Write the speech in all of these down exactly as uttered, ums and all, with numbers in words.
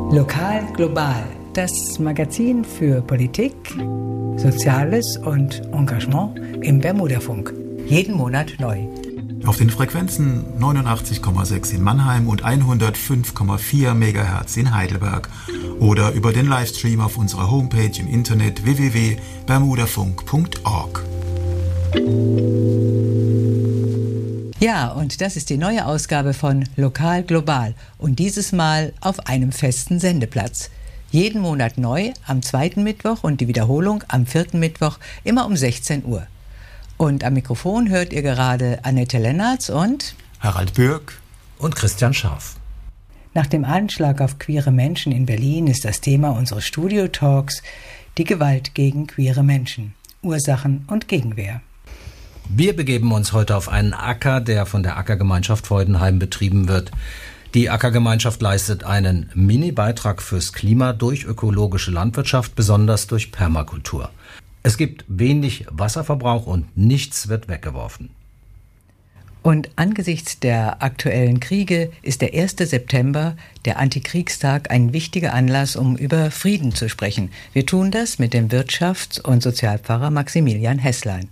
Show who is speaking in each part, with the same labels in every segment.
Speaker 1: Lokal global, das Magazin für Politik, Soziales und Engagement im Bermudafunk. Jeden Monat neu.
Speaker 2: Auf den Frequenzen neunundachtzig Komma sechs in Mannheim und hundertfünf Komma vier Megahertz in Heidelberg oder über den Livestream auf unserer Homepage im Internet w w w punkt bermudafunk punkt org.
Speaker 1: Ja, und das ist die neue Ausgabe von Lokal global und dieses Mal auf einem festen Sendeplatz. Jeden Monat neu am zweiten Mittwoch und die Wiederholung am vierten Mittwoch immer um sechzehn Uhr. Und am Mikrofon hört ihr gerade Annette Lennertz und
Speaker 2: Harald Bürg
Speaker 3: und Christian Scharf.
Speaker 1: Nach dem Anschlag auf queere Menschen in Berlin ist das Thema unseres Studio-Talks die Gewalt gegen queere Menschen, Ursachen und Gegenwehr.
Speaker 3: Wir begeben uns heute auf einen Acker, der von der Ackergemeinschaft Freudenheim betrieben wird. Die Ackergemeinschaft leistet einen Mini-Beitrag fürs Klima durch ökologische Landwirtschaft, besonders durch Permakultur. Es gibt wenig Wasserverbrauch und nichts wird weggeworfen.
Speaker 1: Und angesichts der aktuellen Kriege ist der erste September, der Antikriegstag, ein wichtiger Anlass, um über Frieden zu sprechen. Wir tun das mit dem Wirtschafts- und Sozialpfarrer Maximilian Hesslein.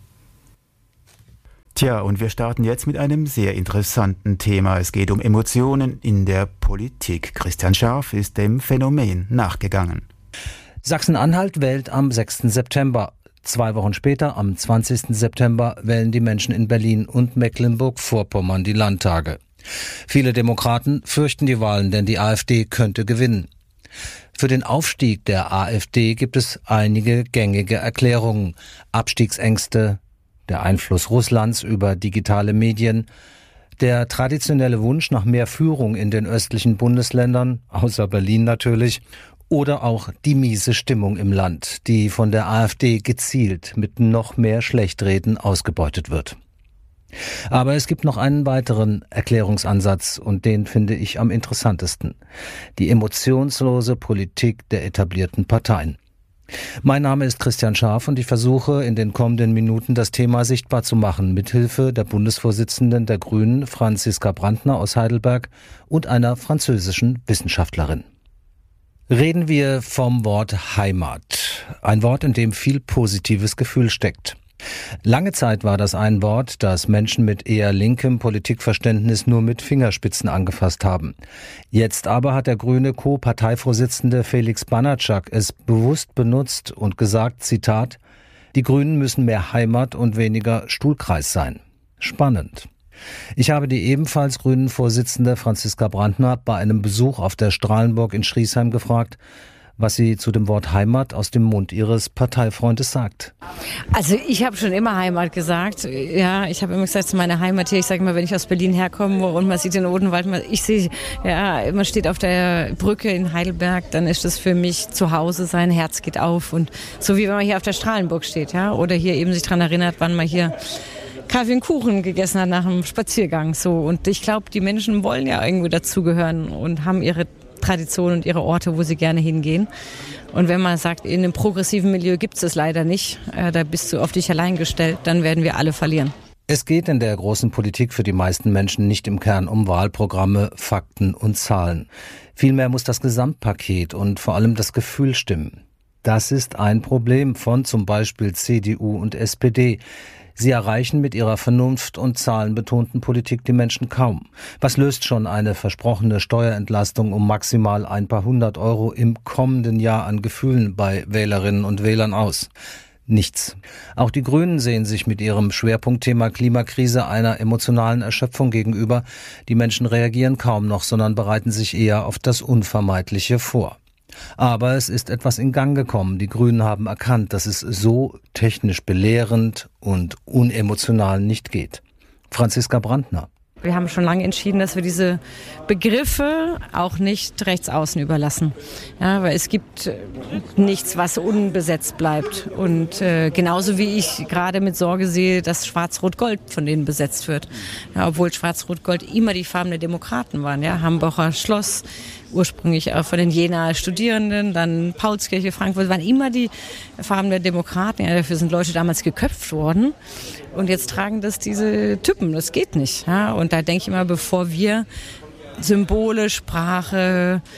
Speaker 2: Tja, und wir starten jetzt mit einem sehr interessanten Thema. Es geht um Emotionen in der Politik. Christian Scharf ist dem Phänomen nachgegangen.
Speaker 3: Sachsen-Anhalt wählt am sechsten September. Zwei Wochen später, am zwanzigsten September, wählen die Menschen in Berlin und Mecklenburg-Vorpommern die Landtage. Viele Demokraten fürchten die Wahlen, denn die AfD könnte gewinnen. Für den Aufstieg der AfD gibt es einige gängige Erklärungen. Abstiegsängste, der Einfluss Russlands über digitale Medien, der traditionelle Wunsch nach mehr Führung in den östlichen Bundesländern, außer Berlin natürlich, oder auch die miese Stimmung im Land, die von der AfD gezielt mit noch mehr Schlechtreden ausgebeutet wird. Aber es gibt noch einen weiteren Erklärungsansatz und den finde ich am interessantesten: die emotionslose Politik der etablierten Parteien. Mein Name ist Christian Scharf und ich versuche in den kommenden Minuten das Thema sichtbar zu machen, mithilfe der Bundesvorsitzenden der Grünen, Franziska Brandner aus Heidelberg, und einer französischen Wissenschaftlerin. Reden wir vom Wort Heimat. Ein Wort, in dem viel positives Gefühl steckt. Lange Zeit war das ein Wort, das Menschen mit eher linkem Politikverständnis nur mit Fingerspitzen angefasst haben. Jetzt aber hat der grüne Co-Parteivorsitzende Felix Banatschak es bewusst benutzt und gesagt, Zitat, die Grünen müssen mehr Heimat und weniger Stuhlkreis sein. Spannend. Ich habe die ebenfalls grünen Vorsitzende Franziska Brandner bei einem Besuch auf der Strahlenburg in Schriesheim gefragt, was sie zu dem Wort Heimat aus dem Mund ihres Parteifreundes sagt.
Speaker 4: Also ich habe schon immer Heimat gesagt. Ja, ich habe immer gesagt, es ist meine Heimat hier. Ich sage immer, wenn ich aus Berlin herkomme und man sieht den Odenwald, ich sehe, ja, man steht auf der Brücke in Heidelberg, dann ist das für mich zu Hause, sein Herz geht auf. Und so wie wenn man hier auf der Strahlenburg steht, ja, oder hier eben sich daran erinnert, wann man hier Kaffee und Kuchen gegessen hat nach einem Spaziergang. So. Und ich glaube, die Menschen wollen ja irgendwo dazugehören und haben ihre Tradition und ihre Orte, wo sie gerne hingehen. Und wenn man sagt, in einem progressiven Milieu gibt es das leider nicht, äh, da bist du auf dich allein gestellt, dann werden wir alle verlieren.
Speaker 3: Es geht in der großen Politik für die meisten Menschen nicht im Kern um Wahlprogramme, Fakten und Zahlen. Vielmehr muss das Gesamtpaket und vor allem das Gefühl stimmen. Das ist ein Problem von zum Beispiel C D U und S P D. Sie erreichen mit ihrer Vernunft- und zahlenbetonten Politik die Menschen kaum. Was löst schon eine versprochene Steuerentlastung um maximal ein paar hundert Euro im kommenden Jahr an Gefühlen bei Wählerinnen und Wählern aus? Nichts. Auch die Grünen sehen sich mit ihrem Schwerpunktthema Klimakrise einer emotionalen Erschöpfung gegenüber. Die Menschen reagieren kaum noch, sondern bereiten sich eher auf das Unvermeidliche vor. Aber es ist etwas in Gang gekommen. Die Grünen haben erkannt, dass es so technisch belehrend und unemotional nicht geht. Franziska Brandner.
Speaker 4: Wir haben schon lange entschieden, dass wir diese Begriffe auch nicht rechts außen überlassen. Ja, weil es gibt nichts, was unbesetzt bleibt. Und äh, genauso wie ich gerade mit Sorge sehe, dass Schwarz-Rot-Gold von denen besetzt wird. Ja, obwohl Schwarz-Rot-Gold immer die Farben der Demokraten waren. Ja, Hambacher Schloss, ursprünglich auch von den Jenaer Studierenden, dann Paulskirche, Frankfurt, waren immer die Farben der Demokraten. Ja, dafür sind Leute damals geköpft worden. Und jetzt tragen das diese Typen. Das geht nicht. Ja, und da denke ich immer, bevor wir Symbole, Sprache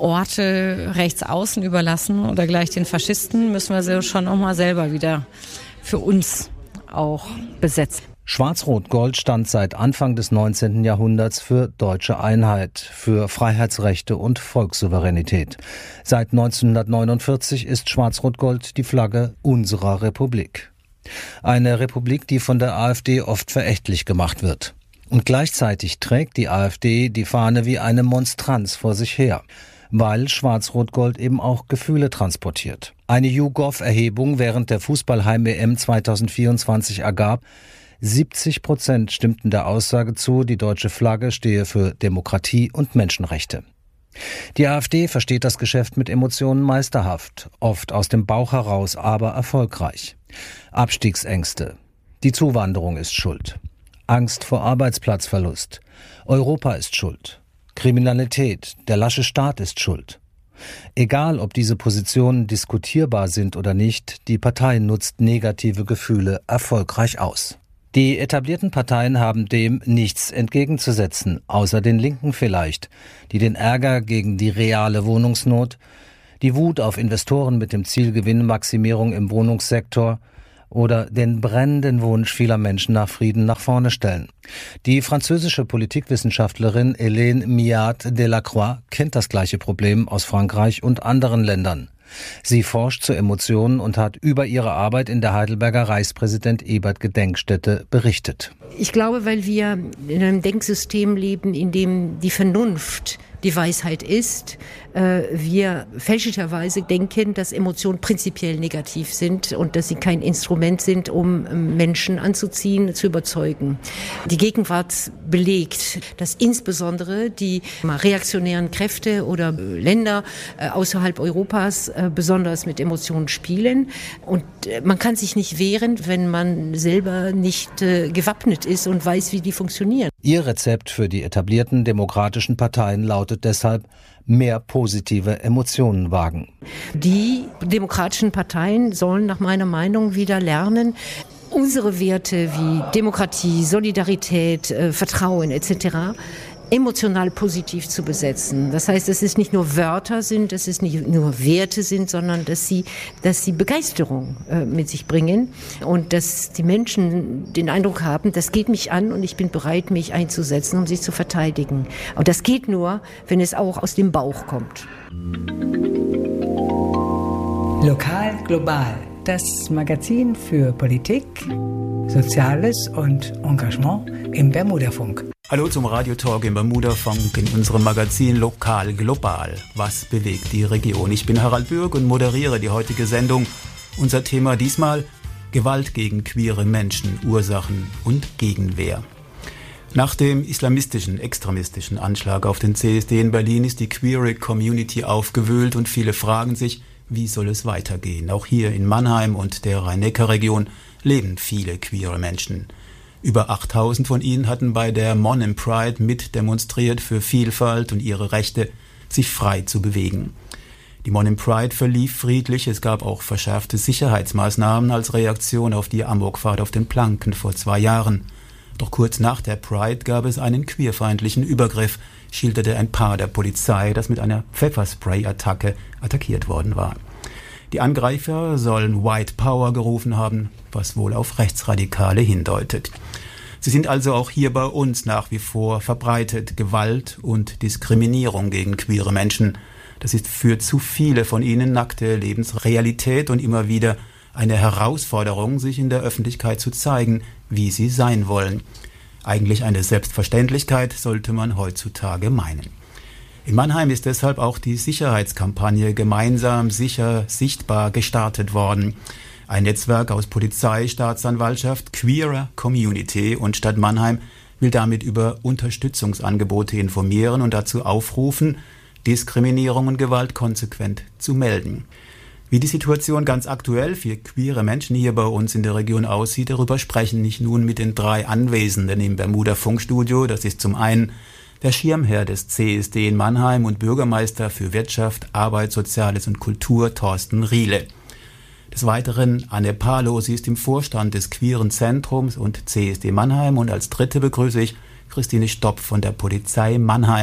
Speaker 4: Orte rechts außen überlassen oder gleich den Faschisten, müssen wir sie schon auch mal selber wieder für uns auch besetzen.
Speaker 3: Schwarz-Rot-Gold stand seit Anfang des neunzehnten Jahrhunderts für deutsche Einheit, für Freiheitsrechte und Volkssouveränität. Seit neunzehnhundertneunundvierzig ist Schwarz-Rot-Gold die Flagge unserer Republik. Eine Republik, die von der AfD oft verächtlich gemacht wird. Und gleichzeitig trägt die AfD die Fahne wie eine Monstranz vor sich her, weil Schwarz-Rot-Gold eben auch Gefühle transportiert. Eine YouGov-Erhebung während der Fußball-Heim-E M zweitausendvierundzwanzig ergab, siebzig Prozent stimmten der Aussage zu, die deutsche Flagge stehe für Demokratie und Menschenrechte. Die AfD versteht das Geschäft mit Emotionen meisterhaft, oft aus dem Bauch heraus, aber erfolgreich. Abstiegsängste. Die Zuwanderung ist schuld. Angst vor Arbeitsplatzverlust. Europa ist schuld. Kriminalität. Der lasche Staat ist schuld. Egal, ob diese Positionen diskutierbar sind oder nicht, die Partei nutzt negative Gefühle erfolgreich aus. Die etablierten Parteien haben dem nichts entgegenzusetzen, außer den Linken vielleicht, die den Ärger gegen die reale Wohnungsnot, die Wut auf Investoren mit dem Ziel Gewinnmaximierung im Wohnungssektor oder den brennenden Wunsch vieler Menschen nach Frieden nach vorne stellen. Die französische Politikwissenschaftlerin Hélène Miat Delacroix kennt das gleiche Problem aus Frankreich und anderen Ländern. Sie forscht zu Emotionen und hat über ihre Arbeit in der Heidelberger Reichspräsident-Ebert-Gedenkstätte berichtet.
Speaker 5: Ich glaube, weil wir in einem Denksystem leben, in dem die Vernunft die Weisheit ist, äh, wir fälschlicherweise denken, dass Emotionen prinzipiell negativ sind und dass sie kein Instrument sind, um Menschen anzuziehen, zu überzeugen. Die Gegenwart belegt, dass insbesondere die reaktionären Kräfte oder Länder äh, außerhalb Europas äh, besonders mit Emotionen spielen. Und äh, man kann sich nicht wehren, wenn man selber nicht äh, gewappnet ist und weiß, wie die funktionieren.
Speaker 3: Ihr Rezept für die etablierten demokratischen Parteien lautet deshalb mehr positive Emotionen wagen.
Speaker 5: Die demokratischen Parteien sollen nach meiner Meinung wieder lernen, unsere Werte wie Demokratie, Solidarität, äh, Vertrauen et cetera emotional positiv zu besetzen. Das heißt, dass es nicht nur Wörter sind, dass es nicht nur Werte sind, sondern dass sie, dass sie Begeisterung äh, mit sich bringen und dass die Menschen den Eindruck haben, das geht mich an und ich bin bereit, mich einzusetzen, um sie zu verteidigen. Und das geht nur, wenn es auch aus dem Bauch kommt.
Speaker 1: Lokal global, das Magazin für Politik, Soziales und Engagement im Bermudafunk.
Speaker 2: Hallo zum Radiotalk im Bermudafunk in unserem Magazin Lokal Global. Was bewegt die Region? Ich bin Harald Bürg und moderiere die heutige Sendung. Unser Thema diesmal: Gewalt gegen queere Menschen, Ursachen und Gegenwehr. Nach dem islamistischen, extremistischen Anschlag auf den C S D in Berlin ist die queere Community aufgewühlt und viele fragen sich, wie soll es weitergehen? Auch hier in Mannheim und der Rhein-Neckar-Region leben viele queere Menschen. Über achttausend von ihnen hatten bei der Monheim Pride mitdemonstriert für Vielfalt und ihre Rechte, sich frei zu bewegen. Die Monheim Pride verlief friedlich, es gab auch verschärfte Sicherheitsmaßnahmen als Reaktion auf die Amokfahrt auf den Planken vor zwei Jahren. Doch kurz nach der Pride gab es einen queerfeindlichen Übergriff, schilderte ein Paar der Polizei, das mit einer Pfefferspray-Attacke attackiert worden war. Die Angreifer sollen White Power gerufen haben, was wohl auf Rechtsradikale hindeutet. Sie sind also auch hier bei uns nach wie vor verbreitet, Gewalt und Diskriminierung gegen queere Menschen. Das ist für zu viele von ihnen nackte Lebensrealität und immer wieder eine Herausforderung, sich in der Öffentlichkeit zu zeigen, wie sie sein wollen. Eigentlich eine Selbstverständlichkeit, sollte man heutzutage meinen. In Mannheim ist deshalb auch die Sicherheitskampagne Gemeinsam sicher sichtbar gestartet worden. Ein Netzwerk aus Polizei, Staatsanwaltschaft, queerer Community und Stadt Mannheim will damit über Unterstützungsangebote informieren und dazu aufrufen, Diskriminierung und Gewalt konsequent zu melden. Wie die Situation ganz aktuell für queere Menschen hier bei uns in der Region aussieht, darüber sprechen ich nun mit den drei Anwesenden im Bermuda-Funkstudio. Das ist zum einen der Schirmherr des C S D in Mannheim und Bürgermeister für Wirtschaft, Arbeit, Soziales und Kultur, Thorsten Riele. Des Weiteren Anne Palo, sie ist im Vorstand des Queeren Zentrums und C S D Mannheim. Und als Dritte begrüße ich Christine Stopp von der Polizei Mannheim.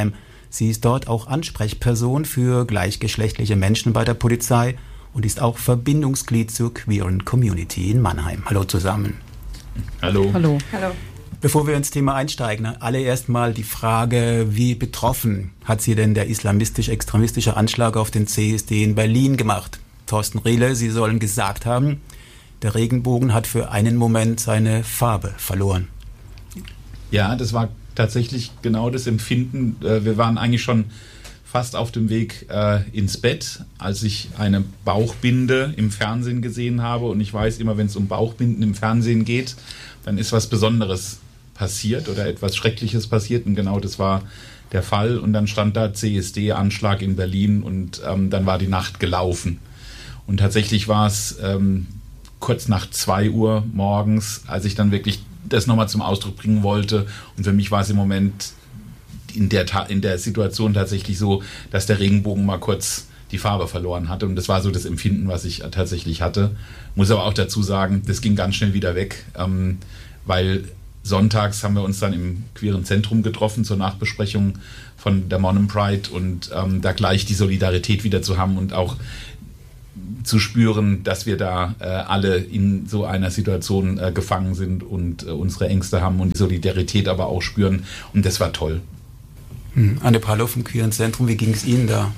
Speaker 2: Sie ist dort auch Ansprechperson für gleichgeschlechtliche Menschen bei der Polizei und ist auch Verbindungsglied zur queeren Community in Mannheim. Hallo zusammen.
Speaker 6: Hallo.
Speaker 4: Hallo. Hallo.
Speaker 2: Bevor wir ins Thema einsteigen, allererst mal die Frage, wie betroffen hat Sie denn der islamistisch-extremistische Anschlag auf den C S D in Berlin gemacht? Thorsten Riele, Sie sollen gesagt haben, der Regenbogen hat für einen Moment seine Farbe verloren.
Speaker 6: Ja, das war tatsächlich genau das Empfinden. Wir waren eigentlich schon fast auf dem Weg äh, ins Bett, als ich eine Bauchbinde im Fernsehen gesehen habe. Und ich weiß immer, wenn es um Bauchbinden im Fernsehen geht, dann ist was Besonderes passiert oder etwas Schreckliches passiert. Und genau das war der Fall. Und dann stand da C S D-Anschlag in Berlin und ähm, dann war die Nacht gelaufen. Und tatsächlich war es ähm, kurz nach zwei Uhr morgens, als ich dann wirklich das nochmal zum Ausdruck bringen wollte. Und für mich war es im Moment in der, in der Situation tatsächlich so, dass der Regenbogen mal kurz die Farbe verloren hatte. Und das war so das Empfinden, was ich tatsächlich hatte. Muss aber auch dazu sagen, das ging ganz schnell wieder weg, ähm, weil sonntags haben wir uns dann im queeren Zentrum getroffen zur Nachbesprechung von der Monem Pride und ähm, da gleich die Solidarität wieder zu haben und auch zu spüren, dass wir da äh, alle in so einer Situation äh, gefangen sind und äh, unsere Ängste haben und die Solidarität aber auch spüren. Und das war toll.
Speaker 2: Hm. Anne Palo vom Queeren Zentrum, wie ging es Ihnen da?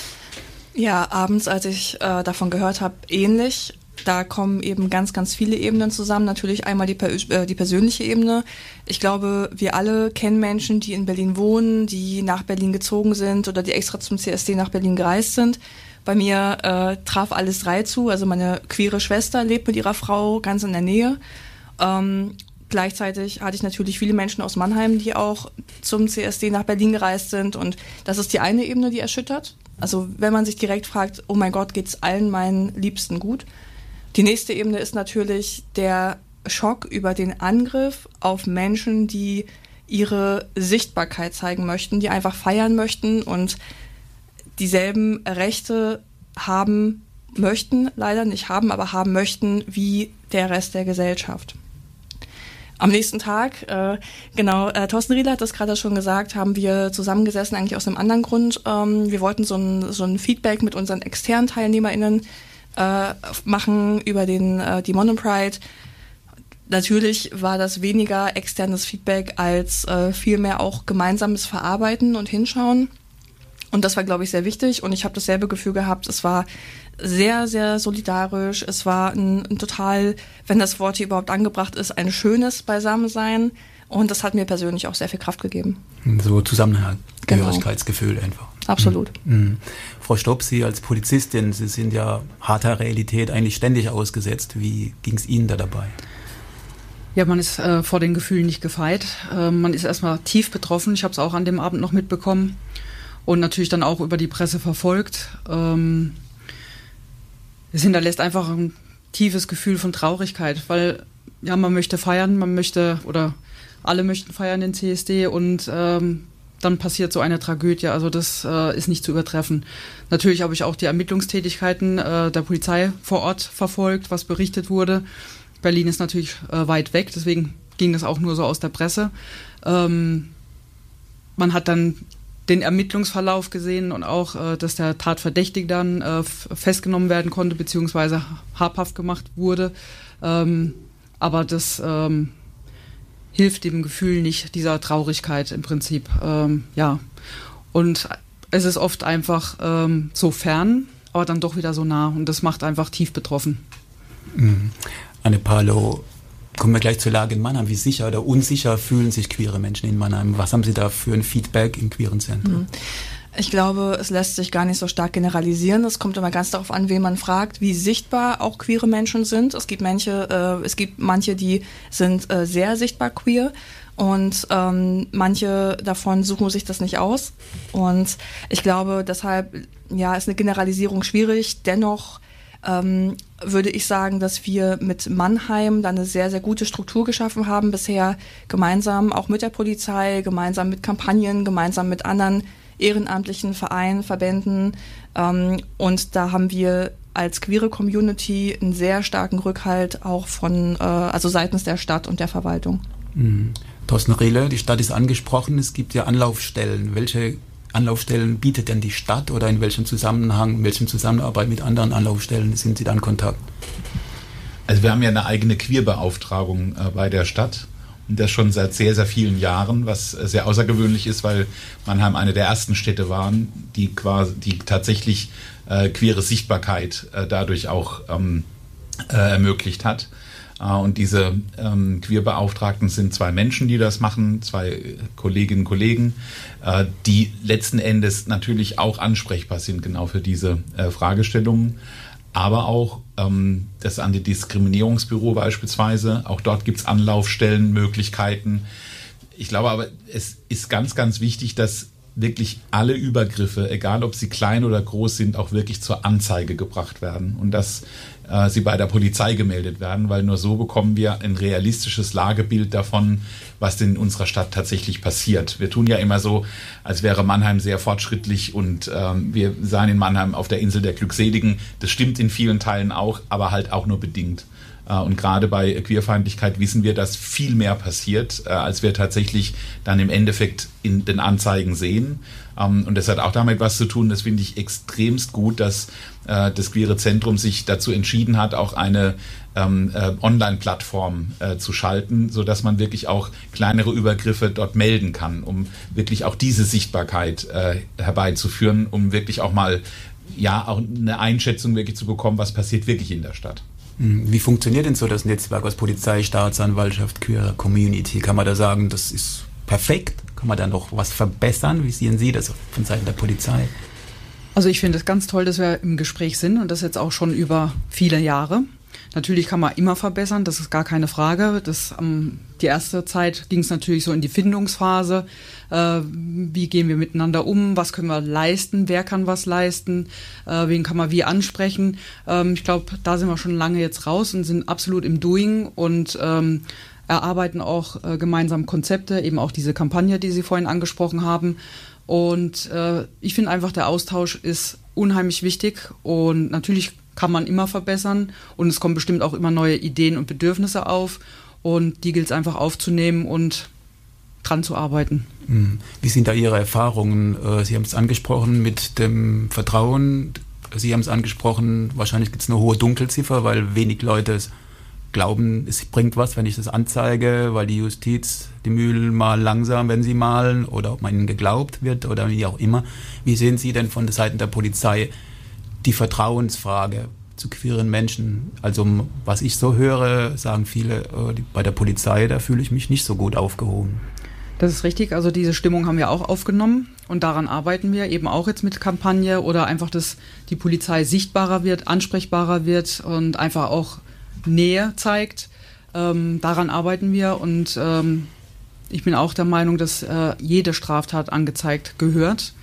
Speaker 7: Ja, abends, als ich äh, davon gehört habe, ähnlich. Da kommen eben ganz, ganz viele Ebenen zusammen. Natürlich einmal die, äh, die persönliche Ebene. Ich glaube, wir alle kennen Menschen, die in Berlin wohnen, die nach Berlin gezogen sind oder die extra zum C S D nach Berlin gereist sind. Bei mir äh, traf alles drei zu. Also meine queere Schwester lebt mit ihrer Frau ganz in der Nähe. Ähm, gleichzeitig hatte ich natürlich viele Menschen aus Mannheim, die auch zum C S D nach Berlin gereist sind. Und das ist die eine Ebene, die erschüttert. Also wenn man sich direkt fragt, oh mein Gott, geht's allen meinen Liebsten gut? Die nächste Ebene ist natürlich der Schock über den Angriff auf Menschen, die ihre Sichtbarkeit zeigen möchten, die einfach feiern möchten und dieselben Rechte haben möchten, leider nicht haben, aber haben möchten wie der Rest der Gesellschaft. Am nächsten Tag, äh, genau, äh, Thorsten Riele hat das gerade schon gesagt, haben wir zusammengesessen, eigentlich aus einem anderen Grund. Ähm, wir wollten so ein, so ein Feedback mit unseren externen TeilnehmerInnen äh, machen über den, äh, die Monem Pride. Natürlich war das weniger externes Feedback als äh, vielmehr auch gemeinsames Verarbeiten und Hinschauen. Und das war, glaube ich, sehr wichtig. Und ich habe dasselbe Gefühl gehabt, es war sehr, sehr solidarisch. Es war ein, ein total, wenn das Wort hier überhaupt angebracht ist, ein schönes Beisammensein. Und das hat mir persönlich auch sehr viel Kraft gegeben.
Speaker 2: So Zusammenhalt, genau. Gehörigkeitsgefühl einfach.
Speaker 7: Absolut.
Speaker 2: Mhm. Mhm. Frau Stopp, Sie als Polizistin, Sie sind ja harter Realität eigentlich ständig ausgesetzt. Wie ging es Ihnen da dabei?
Speaker 8: Ja, man ist äh, vor den Gefühlen nicht gefeit. Äh, man ist erstmal tief betroffen. Ich habe es auch an dem Abend noch mitbekommen. Und natürlich dann auch über die Presse verfolgt. Ähm, es hinterlässt einfach ein tiefes Gefühl von Traurigkeit, weil ja, man möchte feiern, man möchte, oder alle möchten feiern den C S D und ähm, dann passiert so eine Tragödie. Also das äh, ist nicht zu übertreffen. Natürlich habe ich auch die Ermittlungstätigkeiten äh, der Polizei vor Ort verfolgt, was berichtet wurde. Berlin ist natürlich äh, weit weg, deswegen ging das auch nur so aus der Presse. Ähm, man hat dann den Ermittlungsverlauf gesehen und auch, äh, dass der Tatverdächtige dann äh, festgenommen werden konnte, beziehungsweise habhaft gemacht wurde. Ähm, aber das ähm, hilft dem Gefühl nicht, dieser Traurigkeit im Prinzip. Ähm, ja. Und es ist oft einfach ähm, so fern, aber dann doch wieder so nah. Und das macht einfach tief betroffen.
Speaker 2: Mhm. Anne Palo, kommen wir gleich zur Lage in Mannheim. Wie sicher oder unsicher fühlen sich queere Menschen in Mannheim? Was haben Sie da für ein Feedback im queeren Zentrum?
Speaker 7: Ich glaube, es lässt sich gar nicht so stark generalisieren. Es kommt immer ganz darauf an, wen man fragt, wie sichtbar auch queere Menschen sind. Es gibt manche, äh, es gibt manche, die sind äh, sehr sichtbar queer und ähm, manche davon suchen sich das nicht aus. Und ich glaube, deshalb ja, ist eine Generalisierung schwierig. Dennoch Ähm, würde ich sagen, dass wir mit Mannheim da eine sehr, sehr gute Struktur geschaffen haben bisher, gemeinsam auch mit der Polizei, gemeinsam mit Kampagnen, gemeinsam mit anderen ehrenamtlichen Vereinen, Verbänden. Ähm, und da haben wir als queere Community einen sehr starken Rückhalt auch von, äh, also seitens der Stadt und der Verwaltung.
Speaker 2: Mhm. Thorsten Riele, die Stadt ist angesprochen, es gibt ja Anlaufstellen. Welche Anlaufstellen bietet denn die Stadt oder in welchem Zusammenhang, in welchem Zusammenarbeit mit anderen Anlaufstellen sind Sie da in Kontakt?
Speaker 6: Also wir haben ja eine eigene Queerbeauftragung äh, bei der Stadt und das schon seit sehr, sehr vielen Jahren, was äh, sehr außergewöhnlich ist, weil Mannheim eine der ersten Städte waren, die quasi, die tatsächlich äh, queere Sichtbarkeit äh, dadurch auch ähm, äh, ermöglicht hat. Und diese ähm, Queerbeauftragten sind zwei Menschen, die das machen, zwei Kolleginnen und Kollegen, äh, die letzten Endes natürlich auch ansprechbar sind, genau für diese äh, Fragestellungen. Aber auch ähm, das Antidiskriminierungsbüro beispielsweise, auch dort gibt es Anlaufstellen, Möglichkeiten. Ich glaube aber, es ist ganz, ganz wichtig, dass wirklich alle Übergriffe, egal ob sie klein oder groß sind, auch wirklich zur Anzeige gebracht werden und dass äh, sie bei der Polizei gemeldet werden, weil nur so bekommen wir ein realistisches Lagebild davon, was denn in unserer Stadt tatsächlich passiert. Wir tun ja immer so, als wäre Mannheim sehr fortschrittlich und ähm, wir seien in Mannheim auf der Insel der Glückseligen. Das stimmt in vielen Teilen auch, aber halt auch nur bedingt. Und gerade bei Queerfeindlichkeit wissen wir, dass viel mehr passiert, als wir tatsächlich dann im Endeffekt in den Anzeigen sehen. Und das hat auch damit was zu tun, das finde ich extremst gut, dass das Queere Zentrum sich dazu entschieden hat, auch eine ähm, äh, Online-Plattform äh, zu schalten, sodass man wirklich auch kleinere Übergriffe dort melden kann, um wirklich auch diese Sichtbarkeit äh, herbeizuführen, um wirklich auch mal ja auch eine Einschätzung wirklich zu bekommen, was passiert wirklich in der Stadt.
Speaker 2: Wie funktioniert denn so das Netzwerk aus Polizei, Staatsanwaltschaft, Queer Community? Kann man da sagen, das ist perfekt? Kann man da noch was verbessern? Wie sehen Sie das von Seiten der Polizei?
Speaker 8: Also ich finde es ganz toll, dass wir im Gespräch sind und das jetzt auch schon über viele Jahre. Natürlich kann man immer verbessern, das ist gar keine Frage. Das, ähm, die erste Zeit ging es natürlich so in die Findungsphase. Äh, wie gehen wir miteinander um? Was können wir leisten? Wer kann was leisten? Äh, wen kann man wie ansprechen? Ähm, ich glaube, da sind wir schon lange jetzt raus und sind absolut im Doing und ähm, erarbeiten auch äh, gemeinsam Konzepte, eben auch diese Kampagne, die Sie vorhin angesprochen haben. Und äh, ich finde einfach, der Austausch ist unheimlich wichtig und natürlich kann man immer verbessern und es kommen bestimmt auch immer neue Ideen und Bedürfnisse auf und die gilt es einfach aufzunehmen und dran zu arbeiten.
Speaker 2: Wie sind da Ihre Erfahrungen? Sie haben es angesprochen mit dem Vertrauen, Sie haben es angesprochen, wahrscheinlich gibt es eine hohe Dunkelziffer, weil wenig Leute glauben, es bringt was, wenn ich das anzeige, weil die Justiz die Mühlen mal langsam, wenn sie malen oder ob man ihnen geglaubt wird oder wie auch immer. Wie sehen Sie denn von der Seite der Polizei die Vertrauensfrage zu queeren Menschen? Also was ich so höre, sagen viele, äh, die, bei der Polizei, da fühle ich mich nicht so gut aufgehoben.
Speaker 8: Das ist richtig, also diese Stimmung haben wir auch aufgenommen und daran arbeiten wir eben auch jetzt mit Kampagne oder einfach, dass die Polizei sichtbarer wird, ansprechbarer wird und einfach auch Nähe zeigt. Ähm, daran arbeiten wir und ähm, ich bin auch der Meinung, dass äh, jede Straftat angezeigt gehört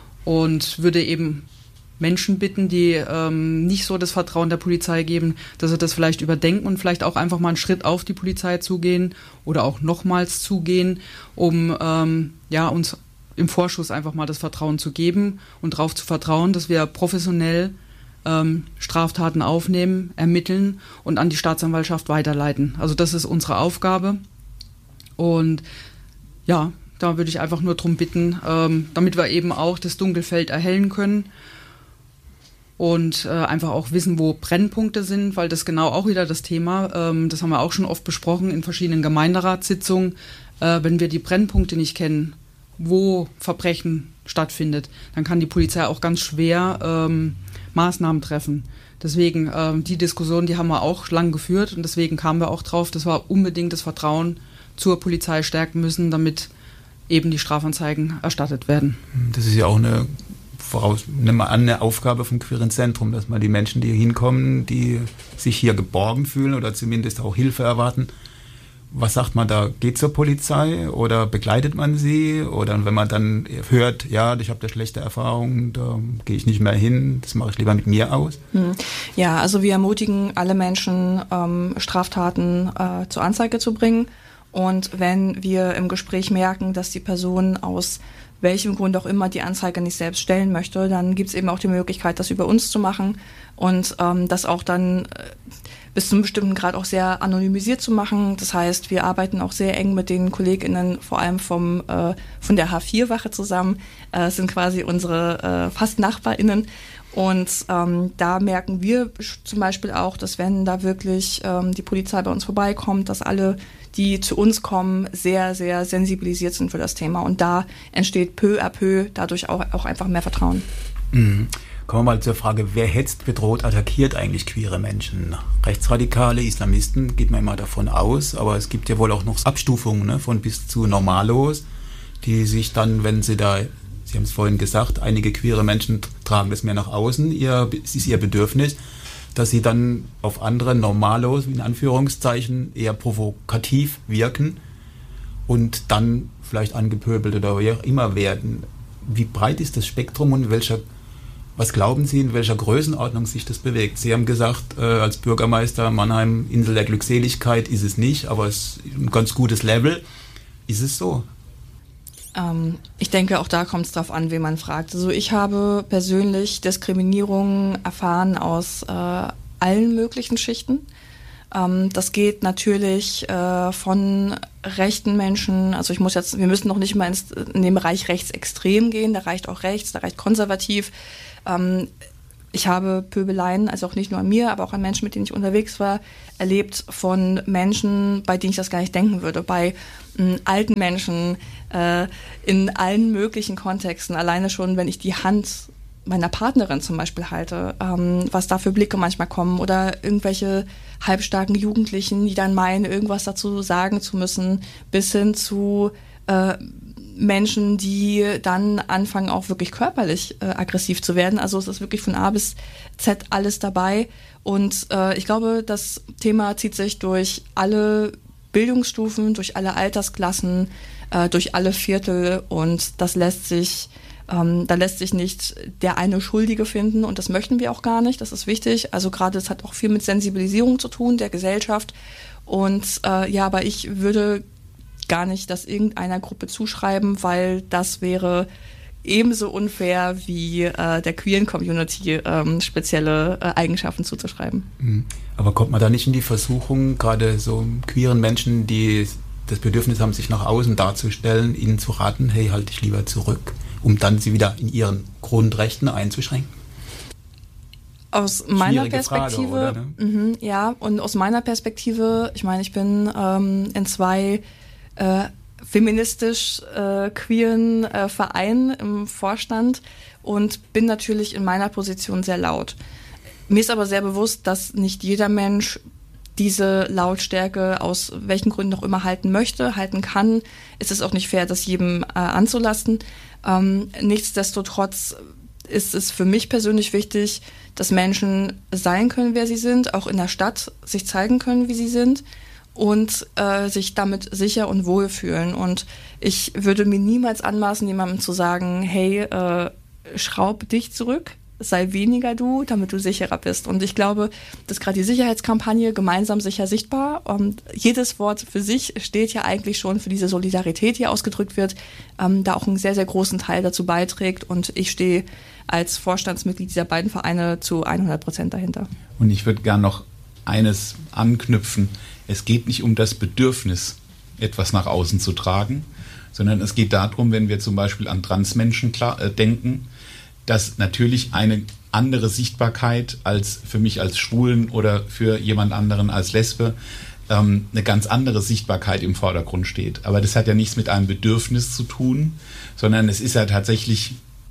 Speaker 8: und würde eben Menschen bitten, die ähm, nicht so das Vertrauen der Polizei geben, dass sie das vielleicht überdenken und vielleicht auch einfach mal einen Schritt auf die Polizei zugehen oder auch nochmals zugehen, um ähm, ja, uns im Vorschuss einfach mal das Vertrauen zu geben und darauf zu vertrauen, dass wir professionell ähm, Straftaten aufnehmen, ermitteln und an die Staatsanwaltschaft weiterleiten. Also das ist unsere Aufgabe und ja, da würde ich einfach nur darum bitten, ähm, damit wir eben auch das Dunkelfeld erhellen können und äh, einfach auch wissen, wo Brennpunkte sind, weil das genau auch wieder das Thema, ähm, das haben wir auch schon oft besprochen in verschiedenen Gemeinderatssitzungen, äh, wenn wir die Brennpunkte nicht kennen, wo Verbrechen stattfindet, dann kann die Polizei auch ganz schwer ähm, Maßnahmen treffen. Deswegen, ähm, die Diskussion, die haben wir auch lang geführt und deswegen kamen wir auch drauf, dass wir unbedingt das Vertrauen zur Polizei stärken müssen, damit eben die Strafanzeigen erstattet werden.
Speaker 2: Das ist ja auch eine Voraus, nehmen wir an, eine Aufgabe vom Queeren Zentrum, dass man die Menschen, die hier hinkommen, die sich hier geborgen fühlen oder zumindest auch Hilfe erwarten. Was sagt man da? Geht zur Polizei oder begleitet man sie? Oder wenn man dann hört, ja, ich habe da schlechte Erfahrungen, da gehe ich nicht mehr hin, das mache ich lieber mit mir aus?
Speaker 7: Ja, also wir ermutigen alle Menschen, ähm, Straftaten äh, zur Anzeige zu bringen. Und wenn wir im Gespräch merken, dass die Person aus welchem Grund auch immer die Anzeige nicht selbst stellen möchte, dann gibt es eben auch die Möglichkeit, das über uns zu machen und ähm, das auch dann äh, bis zu einem bestimmten Grad auch sehr anonymisiert zu machen. Das heißt, wir arbeiten auch sehr eng mit den KollegInnen, vor allem vom, äh, von der H vier Wache zusammen. Das äh, sind quasi unsere äh, fast NachbarInnen. Und ähm, da merken wir zum Beispiel auch, dass wenn da wirklich ähm, die Polizei bei uns vorbeikommt, dass alle, die zu uns kommen, sehr, sehr sensibilisiert sind für das Thema. Und da entsteht peu à peu dadurch auch, auch einfach mehr Vertrauen.
Speaker 2: Mhm. Kommen wir mal zur Frage, wer hetzt, bedroht, attackiert eigentlich queere Menschen? Rechtsradikale, Islamisten, geht man immer davon aus, aber es gibt ja wohl auch noch Abstufungen, ne, von bis zu Normalos, die sich dann, wenn sie da, Sie haben es vorhin gesagt, einige queere Menschen tragen das mehr nach außen, ihr, es ist ihr Bedürfnis, dass sie dann auf andere Normalos, in Anführungszeichen, eher provokativ wirken und dann vielleicht angepöbelt oder wie auch immer werden. Wie breit ist das Spektrum und in welcher Was glauben Sie, in welcher Größenordnung sich das bewegt? Sie haben gesagt, äh, als Bürgermeister Mannheim, Insel der Glückseligkeit ist es nicht, aber es ist ein ganz gutes Level. Ist es so?
Speaker 7: Ähm, ich denke, auch da kommt es darauf an, wen man fragt. Also ich habe persönlich Diskriminierung erfahren aus äh, allen möglichen Schichten. Ähm, das geht natürlich äh, von rechten Menschen, also ich muss jetzt, wir müssen noch nicht mal ins, in den Bereich rechtsextrem gehen, da reicht auch rechts, da reicht konservativ. Ähm, ich habe Pöbeleien, also auch nicht nur an mir, aber auch an Menschen, mit denen ich unterwegs war, erlebt von Menschen, bei denen ich das gar nicht denken würde, bei äh, alten Menschen, äh, in allen möglichen Kontexten, alleine schon, wenn ich die Hand meiner Partnerin zum Beispiel halte, ähm, was da für Blicke manchmal kommen oder irgendwelche halbstarken Jugendlichen, die dann meinen, irgendwas dazu sagen zu müssen, bis hin zu äh, Menschen, die dann anfangen, auch wirklich körperlich äh, aggressiv zu werden. Also es ist wirklich von A bis Z alles dabei. Und äh, ich glaube, das Thema zieht sich durch alle Bildungsstufen, durch alle Altersklassen, äh, durch alle Viertel und das lässt sich Ähm, da lässt sich nicht der eine Schuldige finden und das möchten wir auch gar nicht, das ist wichtig. Also gerade es hat auch viel mit Sensibilisierung zu tun, der Gesellschaft. Und äh, ja, aber ich würde gar nicht das irgendeiner Gruppe zuschreiben, weil das wäre ebenso unfair wie äh, der queeren Community ähm, spezielle äh, Eigenschaften zuzuschreiben.
Speaker 2: Aber kommt man da nicht in die Versuchung, gerade so queeren Menschen, die das Bedürfnis haben, sich nach außen darzustellen, ihnen zu raten, hey, halt dich lieber zurück, um dann sie wieder in ihren Grundrechten einzuschränken?
Speaker 7: Aus meiner
Speaker 2: Schwierige
Speaker 7: Perspektive,
Speaker 2: Frage, oder, ne?
Speaker 7: mh, ja, und aus meiner Perspektive, ich meine, ich bin ähm, in zwei äh, feministisch äh, queeren äh, Vereinen im Vorstand und bin natürlich in meiner Position sehr laut. Mir ist aber sehr bewusst, dass nicht jeder Mensch diese Lautstärke aus welchen Gründen auch immer halten möchte, halten kann. Es ist auch nicht fair, das jedem äh, anzulasten. Ähm, nichtsdestotrotz ist es für mich persönlich wichtig, dass Menschen sein können, wer sie sind, auch in der Stadt sich zeigen können, wie sie sind und äh, sich damit sicher und wohl fühlen. Und ich würde mir niemals anmaßen, jemandem zu sagen, hey, äh, schraub dich zurück, sei weniger du, damit du sicherer bist. Und ich glaube, dass gerade die Sicherheitskampagne gemeinsam sicher sichtbar und jedes Wort für sich steht ja eigentlich schon für diese Solidarität, die ausgedrückt wird, ähm, da auch einen sehr, sehr großen Teil dazu beiträgt. Und ich stehe als Vorstandsmitglied dieser beiden Vereine zu hundert Prozent dahinter.
Speaker 6: Und ich würde gern noch eines anknüpfen. Es geht nicht um das Bedürfnis, etwas nach außen zu tragen, sondern es geht darum, wenn wir zum Beispiel an Transmenschen klar, äh, denken, dass natürlich eine andere Sichtbarkeit als für mich als Schwulen oder für jemand anderen als Lesbe ähm, eine ganz andere Sichtbarkeit im Vordergrund steht. Aber das hat ja nichts mit einem Bedürfnis zu tun, sondern es ist ja tatsächlich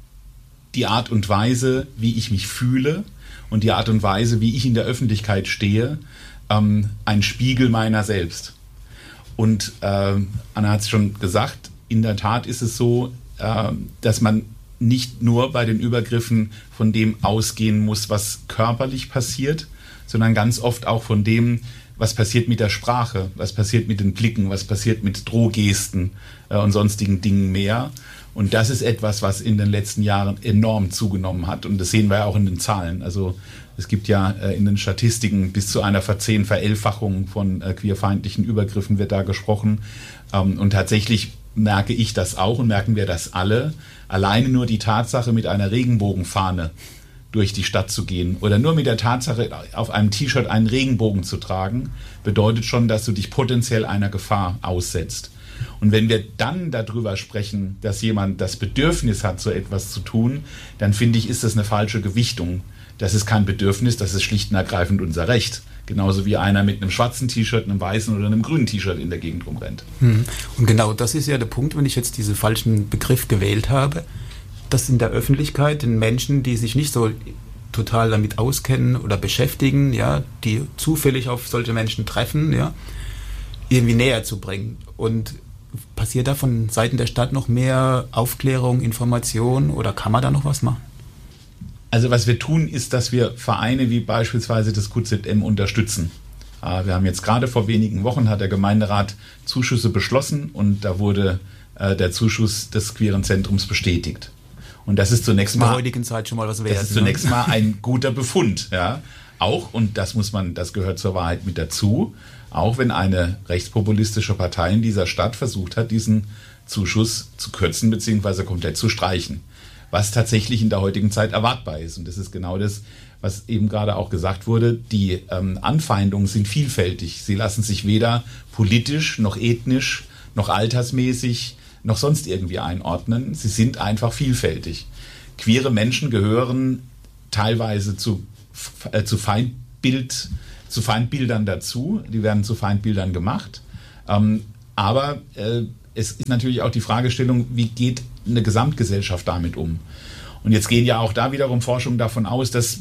Speaker 6: die Art und Weise, wie ich mich fühle und die Art und Weise, wie ich in der Öffentlichkeit stehe, ähm, ein Spiegel meiner selbst. Und äh, Anna hat es schon gesagt, in der Tat ist es so, äh, dass man nicht nur bei den Übergriffen von dem ausgehen muss, was körperlich passiert, sondern ganz oft auch von dem, was passiert mit der Sprache, was passiert mit den Blicken, was passiert mit Drohgesten äh, und sonstigen Dingen mehr. Und das ist etwas, was in den letzten Jahren enorm zugenommen hat. Und das sehen wir ja auch in den Zahlen. Also es gibt ja äh, in den Statistiken bis zu einer Verzehn-, Verelfachung von äh, queerfeindlichen Übergriffen wird da gesprochen. Ähm, und tatsächlich merke ich das auch und merken wir das alle. Alleine nur die Tatsache, mit einer Regenbogenfahne durch die Stadt zu gehen oder nur mit der Tatsache, auf einem T-Shirt einen Regenbogen zu tragen, bedeutet schon, dass du dich potenziell einer Gefahr aussetzt. Und wenn wir dann darüber sprechen, dass jemand das Bedürfnis hat, so etwas zu tun, dann finde ich, ist das eine falsche Gewichtung. Das ist kein Bedürfnis, das ist schlicht und ergreifend unser Recht. Genauso wie einer mit einem schwarzen T-Shirt, einem weißen oder einem grünen T-Shirt in der Gegend rumrennt.
Speaker 2: Und genau das ist ja der Punkt, wenn ich jetzt diesen falschen Begriff gewählt habe, dass in der Öffentlichkeit den Menschen, die sich nicht so total damit auskennen oder beschäftigen, ja, die zufällig auf solche Menschen treffen, ja, irgendwie näher zu bringen. Und passiert da von Seiten der Stadt noch mehr Aufklärung, Information oder kann man da noch was machen?
Speaker 6: Also was wir tun, ist, dass wir Vereine wie beispielsweise das Q Z M unterstützen. Wir haben jetzt gerade vor wenigen Wochen, hat der Gemeinderat Zuschüsse beschlossen und da wurde der Zuschuss des Queeren Zentrums bestätigt. Und das ist zunächst mal,
Speaker 2: in der heutigen Zeit schon mal was wert.
Speaker 6: Das ist zunächst mal ein guter Befund. Ja. Auch, und das muss man, das gehört zur Wahrheit mit dazu, auch wenn eine rechtspopulistische Partei in dieser Stadt versucht hat, diesen Zuschuss zu kürzen bzw. komplett zu streichen. Was tatsächlich in der heutigen Zeit erwartbar ist. Und das ist genau das, was eben gerade auch gesagt wurde. Die ähm, Anfeindungen sind vielfältig. Sie lassen sich weder politisch, noch ethnisch, noch altersmäßig, noch sonst irgendwie einordnen. Sie sind einfach vielfältig. Queere Menschen gehören teilweise zu, äh, zu, Feindbild, zu Feindbildern dazu. Die werden zu Feindbildern gemacht. Ähm, aber äh, es ist natürlich auch die Fragestellung, wie geht eine Gesamtgesellschaft damit um? Und jetzt gehen ja auch da wiederum Forschungen davon aus, dass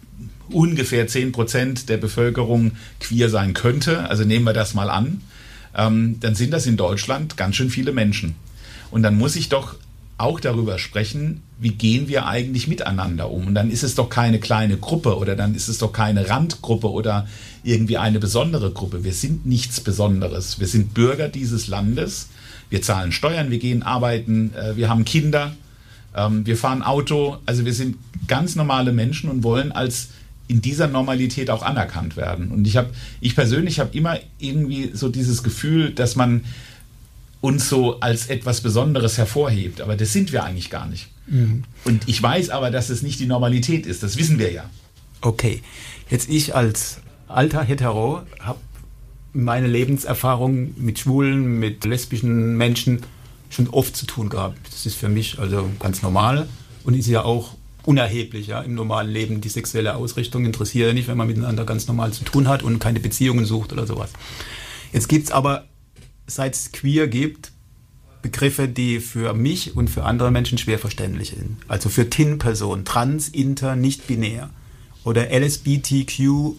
Speaker 6: ungefähr zehn Prozent der Bevölkerung queer sein könnte. Also nehmen wir das mal an. Ähm, dann sind das in Deutschland ganz schön viele Menschen. Und dann muss ich doch auch darüber sprechen, wie gehen wir eigentlich miteinander um? Und dann ist es doch keine kleine Gruppe oder dann ist es doch keine Randgruppe oder irgendwie eine besondere Gruppe. Wir sind nichts Besonderes. Wir sind Bürger dieses Landes. Wir zahlen Steuern, wir gehen arbeiten, äh, wir haben Kinder, ähm, wir fahren Auto. Also wir sind ganz normale Menschen und wollen als in dieser Normalität auch anerkannt werden. Und ich habe, ich persönlich habe immer irgendwie so dieses Gefühl, dass man uns so als etwas Besonderes hervorhebt. Aber das sind wir eigentlich gar nicht. Mhm. Und ich weiß aber, dass es nicht die Normalität ist. Das wissen wir ja.
Speaker 2: Okay, jetzt ich als alter Hetero habe meine Lebenserfahrung mit schwulen, mit lesbischen Menschen schon oft zu tun gehabt. Das ist für mich also ganz normal und ist ja auch unerheblich, ja, im normalen Leben. Die sexuelle Ausrichtung interessiert ja nicht, wenn man miteinander ganz normal zu tun hat und keine Beziehungen sucht oder sowas. Jetzt gibt es aber, seit es queer gibt, Begriffe, die für mich und für andere Menschen schwer verständlich sind. Also für T I N-Personen, trans, inter, nicht binär oder L S B T Q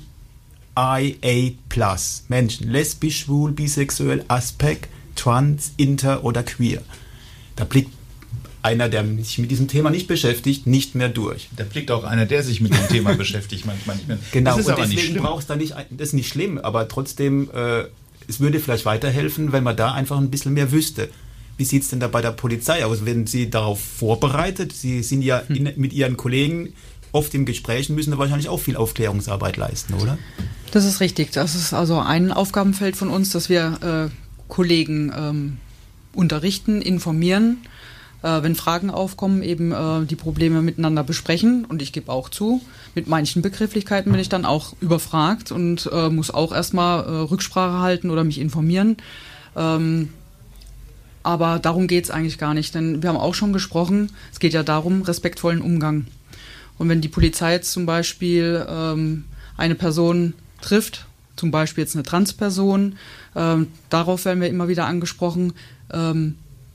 Speaker 2: I A plus, Menschen, lesbisch, schwul, bisexuell, aspek, trans, inter oder queer. Da blickt einer, der sich mit diesem Thema nicht beschäftigt, nicht mehr durch.
Speaker 6: Da blickt auch einer, der sich mit dem Thema beschäftigt, manchmal nicht mehr.
Speaker 2: Genau,
Speaker 6: das ist
Speaker 2: und
Speaker 6: aber
Speaker 2: deswegen
Speaker 6: nicht schlimm.
Speaker 2: brauchst du nicht, das ist nicht schlimm, aber trotzdem, äh, es würde vielleicht weiterhelfen, wenn man da einfach ein bisschen mehr wüsste. Wie sieht es denn da bei der Polizei aus? Werden Sie darauf vorbereitet? Sie sind ja in, mit Ihren Kollegen oft im Gespräch und müssen da wahrscheinlich auch viel Aufklärungsarbeit leisten, oder?
Speaker 8: Das ist richtig. Das ist also ein Aufgabenfeld von uns, dass wir äh, Kollegen ähm, unterrichten, informieren, äh, wenn Fragen aufkommen, eben äh, die Probleme miteinander besprechen. Und ich gebe auch zu, mit manchen Begrifflichkeiten bin ich dann auch überfragt und äh, muss auch erstmal äh, Rücksprache halten oder mich informieren. Ähm, aber darum geht es eigentlich gar nicht, denn wir haben auch schon gesprochen, es geht ja darum, respektvollen Umgang. Und wenn die Polizei jetzt zum Beispiel ähm, eine Person trifft, zum Beispiel jetzt eine Transperson, ähm, darauf werden wir immer wieder angesprochen. Ähm,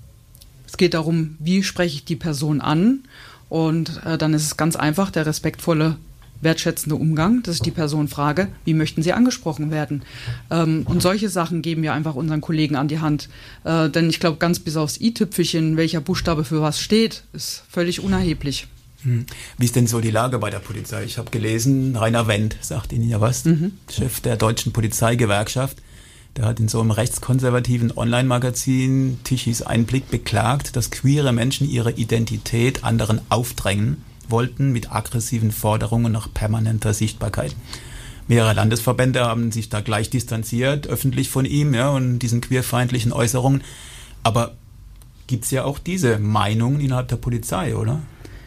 Speaker 8: es geht darum, wie spreche ich die Person an? Und äh, dann ist es ganz einfach, der respektvolle, wertschätzende Umgang, dass ich die Person frage, wie möchten Sie angesprochen werden? Ähm, und solche Sachen geben wir einfach unseren Kollegen an die Hand. Äh, denn ich glaube, ganz bis aufs i-Tüpfelchen, welcher Buchstabe für was steht, ist völlig unerheblich.
Speaker 2: Wie ist denn so die Lage bei der Polizei? Ich habe gelesen, Rainer Wendt sagt Ihnen ja was, mhm. Chef der Deutschen Polizeigewerkschaft. Der hat in so einem rechtskonservativen Online-Magazin Tichys Einblick beklagt, dass queere Menschen ihre Identität anderen aufdrängen wollten mit aggressiven Forderungen nach permanenter Sichtbarkeit. Mehrere Landesverbände haben sich da gleich distanziert, öffentlich von ihm, ja, und diesen queerfeindlichen Äußerungen. Aber gibt es ja auch diese Meinungen innerhalb der Polizei, oder?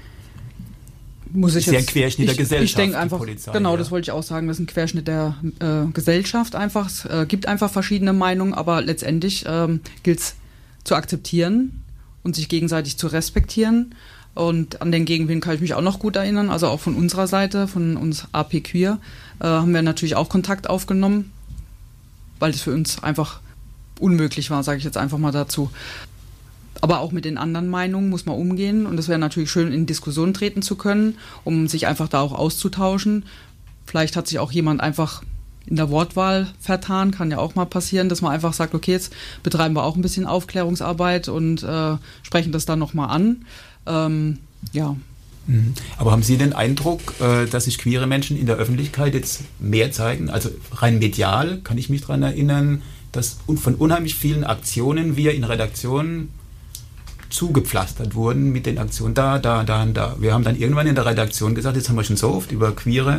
Speaker 8: Muss ich
Speaker 2: ist
Speaker 8: jetzt,
Speaker 2: ja ein Querschnitt
Speaker 8: ich,
Speaker 2: der Gesellschaft.
Speaker 8: Ich denke einfach,
Speaker 2: Polizei,
Speaker 8: genau,
Speaker 2: ja.
Speaker 8: das wollte ich auch sagen, das ist ein Querschnitt der äh, Gesellschaft einfach. Es äh, gibt einfach verschiedene Meinungen, aber letztendlich ähm, gilt es zu akzeptieren und sich gegenseitig zu respektieren. Und an den Gegenwind kann ich mich auch noch gut erinnern, also auch von unserer Seite, von uns A P Queer, äh, haben wir natürlich auch Kontakt aufgenommen, weil das für uns einfach unmöglich war, sage ich jetzt einfach mal dazu. Aber auch mit den anderen Meinungen muss man umgehen und es wäre natürlich schön, in Diskussion treten zu können, um sich einfach da auch auszutauschen. Vielleicht hat sich auch jemand einfach in der Wortwahl vertan, kann ja auch mal passieren, dass man einfach sagt, okay, jetzt betreiben wir auch ein bisschen Aufklärungsarbeit und äh, sprechen das dann nochmal an. Ähm, ja.
Speaker 2: Aber haben Sie den Eindruck, äh, dass sich queere Menschen in der Öffentlichkeit jetzt mehr zeigen? Also rein medial kann ich mich daran erinnern, dass von unheimlich vielen Aktionen wir in Redaktionen zugepflastert wurden mit den Aktionen da, da, da und da. Wir haben dann irgendwann in der Redaktion gesagt, jetzt haben wir schon so oft über queere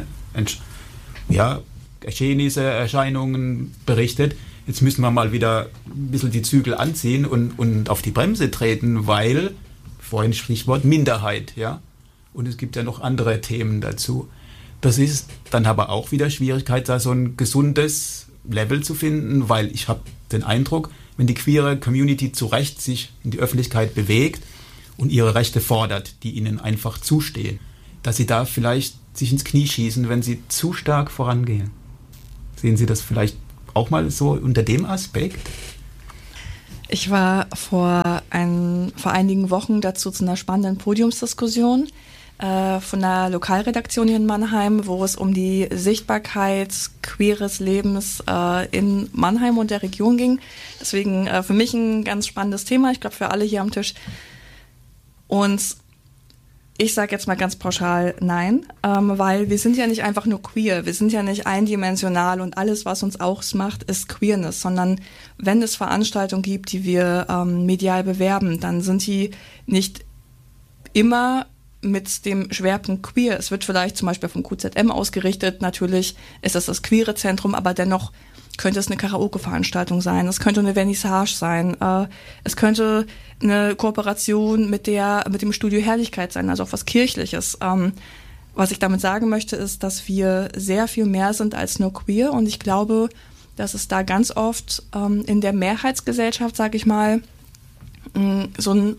Speaker 2: ja, Geschehnisse, Erscheinungen berichtet, jetzt müssen wir mal wieder ein bisschen die Zügel anziehen und, und auf die Bremse treten, weil, vorhin Sprichwort Minderheit, ja, und es gibt ja noch andere Themen dazu. Das ist dann aber auch wieder Schwierigkeit, da so ein gesundes Level zu finden, weil ich habe den Eindruck, wenn die queere Community zu Recht sich in die Öffentlichkeit bewegt und ihre Rechte fordert, die ihnen einfach zustehen, dass sie da vielleicht sich ins Knie schießen, wenn sie zu stark vorangehen. Sehen Sie das vielleicht auch mal so unter dem Aspekt?
Speaker 7: Ich war vor, ein, vor einigen Wochen dazu zu einer spannenden Podiumsdiskussion äh, von einer Lokalredaktion hier in Mannheim, wo es um die Sichtbarkeit queeres Lebens äh, in Mannheim und der Region ging. Deswegen äh, für mich ein ganz spannendes Thema, ich glaube für alle hier am Tisch. Und ich sage jetzt mal ganz pauschal nein, ähm, weil wir sind ja nicht einfach nur queer, wir sind ja nicht eindimensional und alles, was uns ausmacht, ist Queerness, sondern wenn es Veranstaltungen gibt, die wir ähm, medial bewerben, dann sind die nicht immer mit dem Schwerpunkt queer. Es wird vielleicht zum Beispiel vom Q Z M ausgerichtet, natürlich ist das das queere Zentrum, aber dennoch könnte es eine Karaoke-Veranstaltung sein, es könnte eine Vernissage sein, äh, es könnte eine Kooperation mit der mit dem Studio Herrlichkeit sein, also auch was Kirchliches. Ähm, was ich damit sagen möchte, ist, dass wir sehr viel mehr sind als nur queer und ich glaube, dass es da ganz oft ähm, in der Mehrheitsgesellschaft, sage ich mal, mh, so ein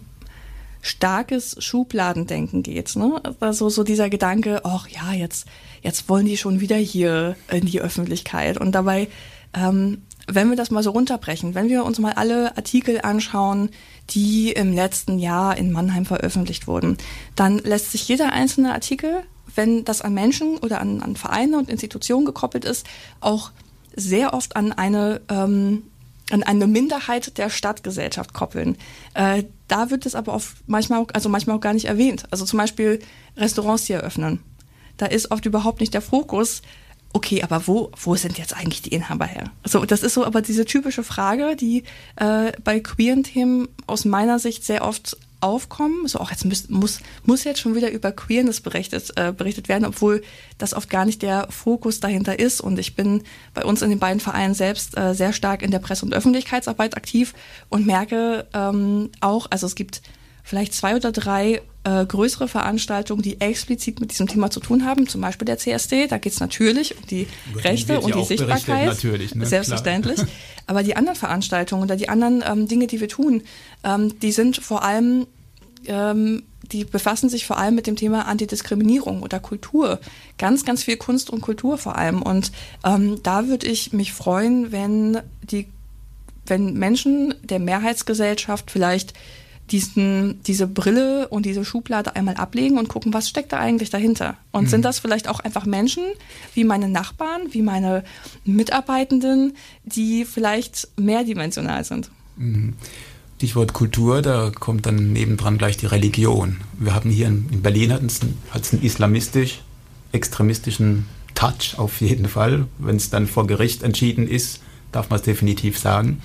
Speaker 7: starkes Schubladendenken geht, ne? Also so dieser Gedanke, ach ja, jetzt jetzt wollen die schon wieder hier in die Öffentlichkeit und dabei Ähm, wenn wir das mal so runterbrechen, wenn wir uns mal alle Artikel anschauen, die im letzten Jahr in Mannheim veröffentlicht wurden, dann lässt sich jeder einzelne Artikel, wenn das an Menschen oder an, an Vereine und Institutionen gekoppelt ist, auch sehr oft an eine, ähm, an eine Minderheit der Stadtgesellschaft koppeln. Äh, da wird es aber oft manchmal auch, also manchmal auch gar nicht erwähnt. Also zum Beispiel Restaurants, die eröffnen. Da ist oft überhaupt nicht der Fokus, okay, aber wo, wo sind jetzt eigentlich die Inhaber her? So, das ist so aber diese typische Frage, die äh, bei queeren Themen aus meiner Sicht sehr oft aufkommen. So, auch jetzt muss, muss, muss jetzt schon wieder über Queerness berichtet, äh, berichtet werden, obwohl das oft gar nicht der Fokus dahinter ist. Und ich bin bei uns in den beiden Vereinen selbst äh, sehr stark in der Presse- und Öffentlichkeitsarbeit aktiv und merke ähm, auch, also es gibt vielleicht zwei oder drei äh, größere Veranstaltungen, die explizit mit diesem Thema zu tun haben, zum Beispiel der C S D, da geht es natürlich um die
Speaker 2: Über
Speaker 7: Rechte und
Speaker 2: ja
Speaker 7: die Sichtbarkeit,
Speaker 2: natürlich, ne?
Speaker 7: Selbstverständlich. Aber die anderen Veranstaltungen oder die anderen ähm, Dinge, die wir tun, ähm, die sind vor allem, ähm, die befassen sich vor allem mit dem Thema Antidiskriminierung oder Kultur. Ganz, ganz viel Kunst und Kultur vor allem. Und ähm, da würde ich mich freuen, wenn die, wenn Menschen der Mehrheitsgesellschaft vielleicht diesen, diese Brille und diese Schublade einmal ablegen und gucken, was steckt da eigentlich dahinter? Und mhm. sind das vielleicht auch einfach Menschen, wie meine Nachbarn, wie meine Mitarbeitenden, die vielleicht mehrdimensional sind?
Speaker 2: Mhm. Stichwort Kultur, da kommt dann nebendran gleich die Religion. Wir haben hier in, in Berlin hat es einen, einen islamistisch-extremistischen Touch auf jeden Fall. Wenn es dann vor Gericht entschieden ist, darf man es definitiv sagen.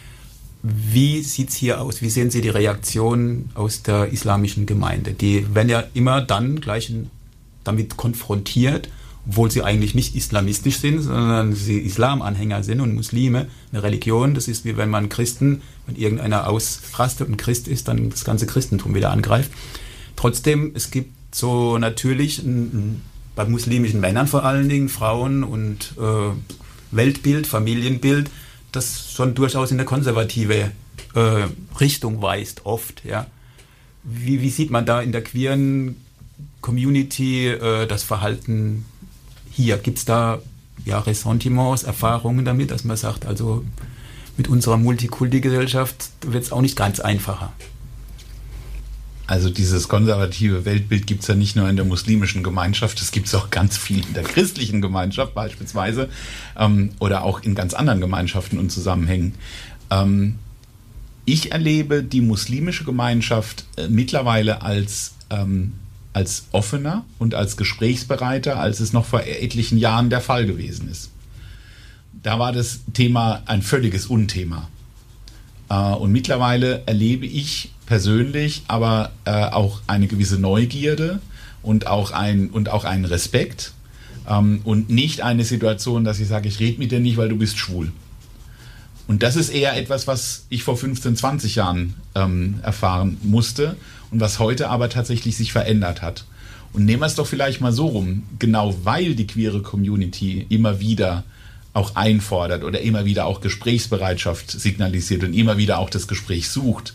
Speaker 2: Wie sieht es hier aus? Wie sehen Sie die Reaktion aus der islamischen Gemeinde? Die werden ja immer dann gleich damit konfrontiert obwohl sie eigentlich nicht islamistisch sind, sondern sie Islamanhänger sind und Muslime. Eine Religion, das ist wie wenn man Christen, wenn irgendeiner ausrastet und Christ ist, dann das ganze Christentum wieder angreift. Trotzdem, es gibt so natürlich ein, bei muslimischen Männern vor allen Dingen, Frauen und äh, Weltbild, Familienbild, das schon durchaus in eine konservative äh, Richtung weist, oft. Ja. Wie, wie sieht man da in der queeren Community äh, das Verhalten hier? Gibt es da ja, Ressentiments, Erfahrungen damit, dass man sagt, also mit unserer Multikulti-Gesellschaft wird es auch nicht ganz einfacher?
Speaker 6: Also dieses konservative Weltbild gibt es ja nicht nur in der muslimischen Gemeinschaft, es gibt es auch ganz viel in der christlichen Gemeinschaft beispielsweise ähm, oder auch in ganz anderen Gemeinschaften und Zusammenhängen. Ähm, ich erlebe die muslimische Gemeinschaft äh, mittlerweile als, ähm, als offener und als gesprächsbereiter, als es noch vor etlichen Jahren der Fall gewesen ist. Da war das Thema ein völliges Unthema. Äh, und mittlerweile erlebe ich persönlich, aber äh, auch eine gewisse Neugierde und auch, ein, und auch einen Respekt ähm, und nicht eine Situation, dass ich sage, ich rede mit dir nicht, weil du bist schwul. Und das ist eher etwas, was ich vor fünfzehn, zwanzig Jahren ähm, erfahren musste und was heute aber tatsächlich sich verändert hat. Und nehmen wir es doch vielleicht mal so rum, genau weil die queere Community immer wieder auch einfordert oder immer wieder auch Gesprächsbereitschaft signalisiert und immer wieder auch das Gespräch sucht,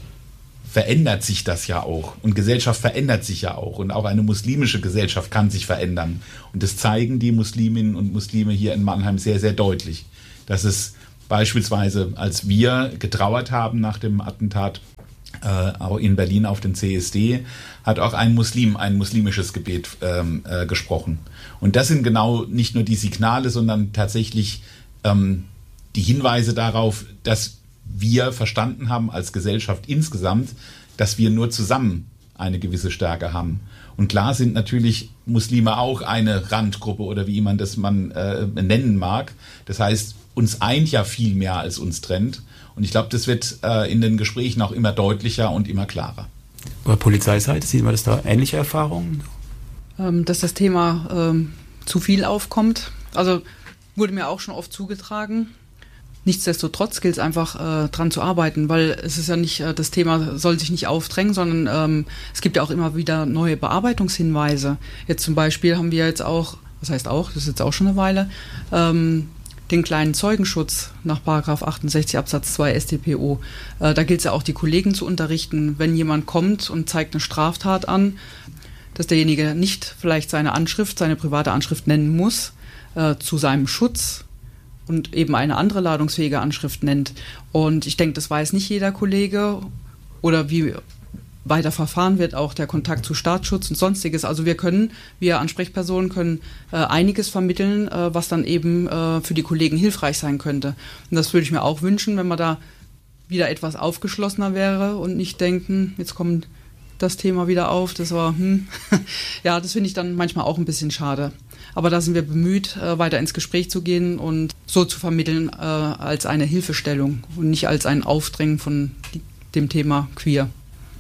Speaker 6: verändert sich das ja auch. Und Gesellschaft verändert sich ja auch. Und auch eine muslimische Gesellschaft kann sich verändern. Und das zeigen die Musliminnen und Muslime hier in Mannheim sehr, sehr deutlich. Dass es beispielsweise, als wir getrauert haben nach dem Attentat äh, auch in Berlin auf den C S D, hat auch ein Muslim ein muslimisches Gebet ähm, äh, gesprochen. Und das sind genau nicht nur die Signale, sondern tatsächlich ähm, die Hinweise darauf, dass wir verstanden haben als Gesellschaft insgesamt, dass wir nur zusammen eine gewisse Stärke haben. Und klar sind natürlich Muslime auch eine Randgruppe oder wie man das man äh, nennen mag. Das heißt, uns eint ja viel mehr als uns trennt. Und ich glaube, das wird äh, in den Gesprächen auch immer deutlicher und immer klarer.
Speaker 2: Bei Polizeiseite sieht man das da ähnliche Erfahrungen?
Speaker 8: Ähm, dass das Thema ähm, zu viel aufkommt. Also wurde mir auch schon oft zugetragen. Nichtsdestotrotz gilt es einfach, äh, dran zu arbeiten, weil es ist ja nicht, äh, das Thema soll sich nicht aufdrängen, sondern ähm, es gibt ja auch immer wieder neue Bearbeitungshinweise. Jetzt zum Beispiel haben wir jetzt auch, was heißt auch, das ist jetzt auch schon eine Weile, ähm, den kleinen Zeugenschutz nach Paragraph achtundsechzig Absatz zwei S t P O. Äh, da gilt es ja auch, die Kollegen zu unterrichten, wenn jemand kommt und zeigt eine Straftat an, dass derjenige nicht vielleicht seine Anschrift, seine private Anschrift nennen muss, äh, zu seinem Schutz und eben eine andere ladungsfähige Anschrift nennt. Und ich denke, das weiß nicht jeder Kollege oder wie weiter verfahren wird, auch der Kontakt zu Staatsschutz und Sonstiges. Also wir können, wir Ansprechpersonen können äh, einiges vermitteln, äh, was dann eben äh, für die Kollegen hilfreich sein könnte. Und das würde ich mir auch wünschen, wenn man da wieder etwas aufgeschlossener wäre und nicht denken, jetzt kommt das Thema wieder auf, das war, hm. Ja, das finde ich dann manchmal auch ein bisschen schade. Aber da sind wir bemüht, äh, weiter ins Gespräch zu gehen und so zu vermitteln äh, als eine Hilfestellung und nicht als ein Aufdrängen von die, dem Thema queer.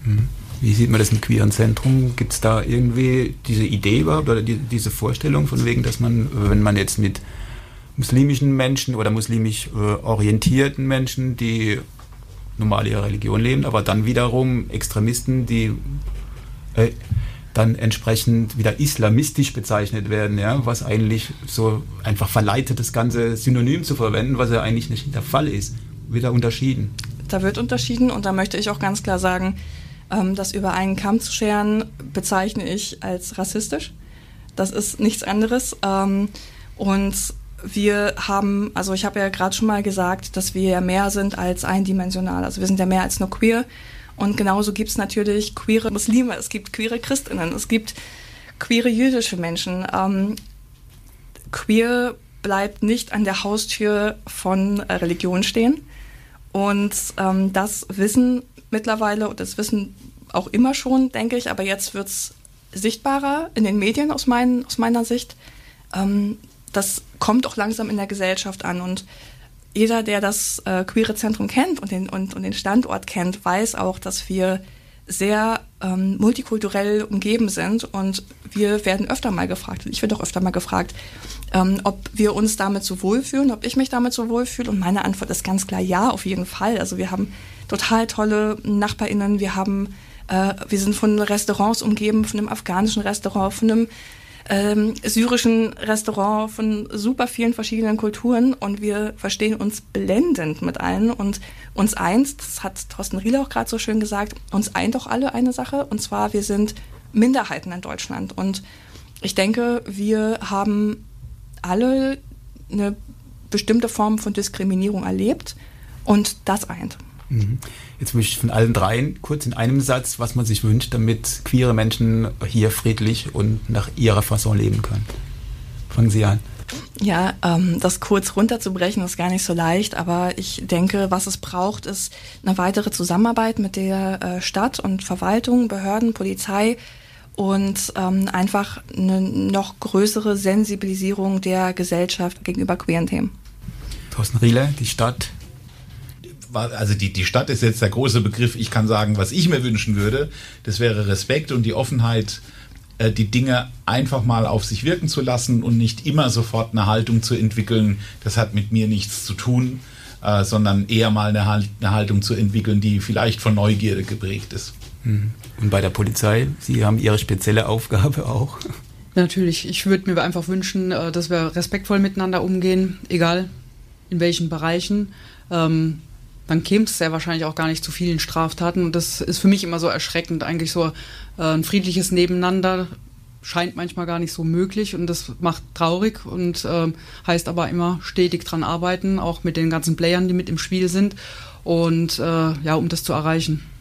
Speaker 2: Wie sieht man das im queeren Zentrum? Gibt es da irgendwie diese Idee überhaupt oder die, diese Vorstellung von wegen, dass man, wenn man jetzt mit muslimischen Menschen oder muslimisch äh, orientierten Menschen, die normal ihre Religion leben, aber dann wiederum Extremisten, die äh, dann entsprechend wieder islamistisch bezeichnet werden, ja, was eigentlich so einfach verleitet, das ganze Synonym zu verwenden, was ja eigentlich nicht der Fall ist. Wird da unterschieden?
Speaker 7: Da wird unterschieden und da möchte ich auch ganz klar sagen, ähm, das über einen Kamm zu scheren, bezeichne ich als rassistisch. Das ist nichts anderes. Ähm, und wir haben, also ich habe ja gerade schon mal gesagt, dass wir ja mehr sind als eindimensional. Also wir sind ja mehr als nur queer. Und genauso gibt es natürlich queere Muslime, es gibt queere Christinnen, es gibt queere jüdische Menschen. Ähm, queer bleibt nicht an der Haustür von äh, Religion stehen. Und ähm, das wissen mittlerweile, und das wissen auch immer schon, denke ich, aber jetzt wird es sichtbarer in den Medien aus, mein, aus meiner Sicht. Ähm, das kommt auch langsam in der Gesellschaft an und jeder, der das äh, queere Zentrum kennt und den, und, und den Standort kennt, weiß auch, dass wir sehr ähm, multikulturell umgeben sind und wir werden öfter mal gefragt, ich werde auch öfter mal gefragt, ähm, ob wir uns damit so wohlfühlen, ob ich mich damit so wohlfühle und meine Antwort ist ganz klar ja, auf jeden Fall. Also wir haben total tolle NachbarInnen, wir haben, äh, wir sind von Restaurants umgeben, von einem afghanischen Restaurant, von einem ähm, syrischen Restaurant, von super vielen verschiedenen Kulturen und wir verstehen uns blendend mit allen und uns eint, das hat Thorsten Riele auch gerade so schön gesagt, uns eint auch alle eine Sache und zwar wir sind Minderheiten in Deutschland und ich denke, wir haben alle eine bestimmte Form von Diskriminierung erlebt und das eint.
Speaker 2: Jetzt möchte ich von allen dreien kurz in einem Satz, was man sich wünscht, damit queere Menschen hier friedlich und nach ihrer Fasson leben können. Fangen Sie an.
Speaker 7: Ja, ähm, das kurz runterzubrechen ist gar nicht so leicht, aber ich denke, was es braucht, ist eine weitere Zusammenarbeit mit der äh, Stadt und Verwaltung, Behörden, Polizei und ähm, einfach eine noch größere Sensibilisierung der Gesellschaft gegenüber queeren Themen.
Speaker 2: Thorsten Riele, die Stadt.
Speaker 6: Also die, die Stadt ist jetzt der große Begriff. Ich kann sagen, was ich mir wünschen würde, das wäre Respekt und die Offenheit, äh, die Dinge einfach mal auf sich wirken zu lassen und nicht immer sofort eine Haltung zu entwickeln, das hat mit mir nichts zu tun, äh, sondern eher mal eine, Halt, eine Haltung zu entwickeln, die vielleicht von Neugierde geprägt ist.
Speaker 2: Und bei der Polizei, Sie haben Ihre spezielle Aufgabe auch.
Speaker 8: Natürlich, ich würde mir einfach wünschen, dass wir respektvoll miteinander umgehen, egal in welchen Bereichen. Ähm, dann käme es sehr wahrscheinlich auch gar nicht zu vielen Straftaten. Und das ist für mich immer so erschreckend. Eigentlich so äh, ein friedliches Nebeneinander scheint manchmal gar nicht so möglich. Und das macht traurig und äh, heißt aber immer stetig dran arbeiten, auch mit den ganzen Playern, die mit im Spiel sind. Und äh, ja, um das zu erreichen.